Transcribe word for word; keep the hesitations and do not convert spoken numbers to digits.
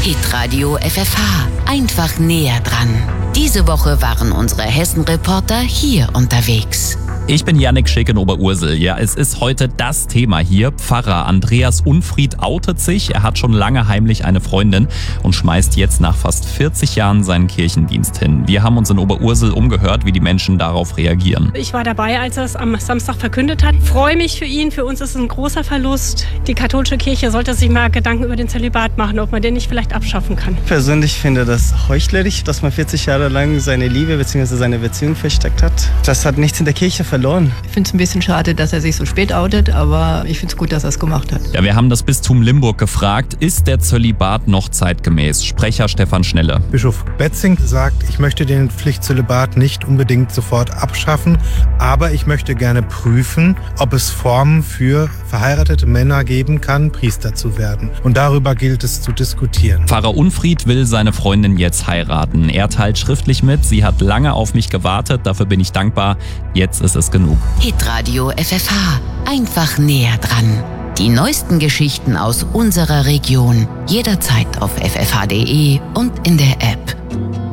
Hitradio F F H. Einfach näher dran. Diese Woche waren unsere Hessen-Reporter hier unterwegs. Ich bin Jannik Schick in Oberursel. Ja, es ist heute das Thema hier. Pfarrer Andreas Unfried outet sich. Er hat schon lange heimlich eine Freundin und schmeißt jetzt nach fast vierzig Jahren seinen Kirchendienst hin. Wir haben uns in Oberursel umgehört, wie die Menschen darauf reagieren. Ich war dabei, als er es am Samstag verkündet hat. Ich freue mich für ihn. Für uns ist es ein großer Verlust. Die katholische Kirche sollte sich mal Gedanken über den Zölibat machen, ob man den nicht vielleicht abschaffen kann. Ich persönlich finde das heuchlerisch, dass man vierzig Jahre lang seine Liebe bzw. seine Beziehung versteckt hat. Das hat nichts in der Kirche verloren. Ich finde es ein bisschen schade, dass er sich so spät outet, aber ich finde es gut, dass er es gemacht hat. Ja, wir haben das Bistum Limburg gefragt, ist der Zölibat noch zeitgemäß? Sprecher Stefan Schnelle. Bischof Betzing sagt, ich möchte den Pflichtzölibat nicht unbedingt sofort abschaffen, aber ich möchte gerne prüfen, ob es Formen für verheiratete Männer geben kann, Priester zu werden. Und darüber gilt es zu diskutieren. Pfarrer Unfried will seine Freundin jetzt heiraten. Er teilt schriftlich mit, sie hat lange auf mich gewartet, dafür bin ich dankbar. Jetzt ist es genug. Hitradio F F H. Einfach näher dran. Die neuesten Geschichten aus unserer Region. Jederzeit auf f f h punkt d e und in der App.